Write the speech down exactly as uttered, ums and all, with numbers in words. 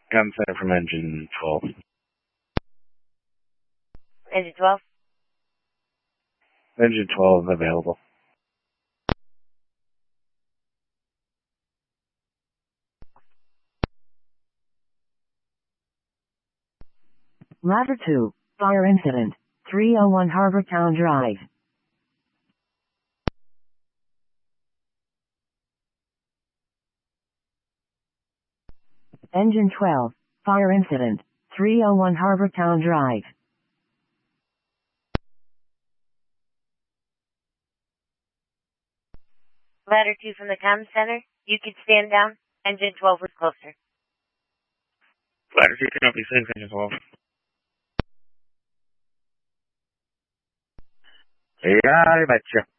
Comm center from engine twelve. Engine twelve? Engine twelve available. Ladder two, fire incident, three oh one Harbor Town Drive. Engine twelve, fire incident, three oh one Harbor Town Drive. Ladder two from the comm center. You could stand down. Engine twelve was closer. Ladder two, Canopy six, engine twelve. Yeah, I betcha.